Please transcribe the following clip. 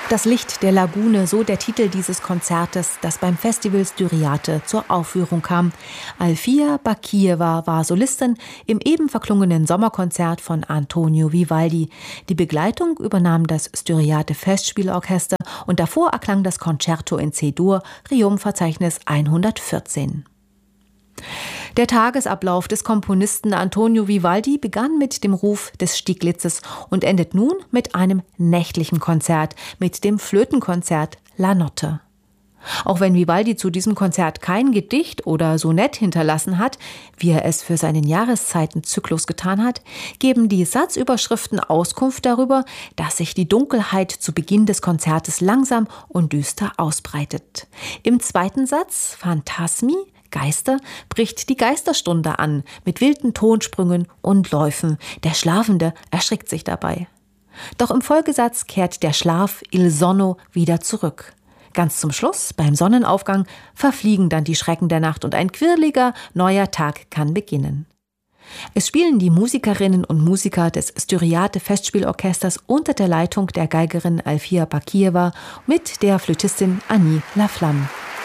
Das Licht der Lagune, so der Titel dieses Konzertes, das beim Festival Styriate zur Aufführung kam. Alfia Bakijewa war Solistin im eben verklungenen Sommerkonzert von Antonio Vivaldi. Die Begleitung übernahm das Styriate Festspielorchester und davor erklang das Concerto in C-Dur, Riom-Verzeichnis 114. Der Tagesablauf des Komponisten Antonio Vivaldi begann mit dem Ruf des Stieglitzes und endet nun mit einem nächtlichen Konzert, mit dem Flötenkonzert La Notte. Auch wenn Vivaldi zu diesem Konzert kein Gedicht oder Sonett hinterlassen hat, wie er es für seinen Jahreszeitenzyklus getan hat, geben die Satzüberschriften Auskunft darüber, dass sich die Dunkelheit zu Beginn des Konzertes langsam und düster ausbreitet. Im zweiten Satz, Phantasmi, Geister, bricht die Geisterstunde an, mit wilden Tonsprüngen und Läufen. Der Schlafende erschrickt sich dabei. Doch im Folgesatz kehrt der Schlaf Il Sonno wieder zurück. Ganz zum Schluss, beim Sonnenaufgang, verfliegen dann die Schrecken der Nacht und ein quirliger, neuer Tag kann beginnen. Es spielen die Musikerinnen und Musiker des Styriate Festspielorchesters unter der Leitung der Geigerin Alfia Bakijewa mit der Flötistin Annie Laflamme.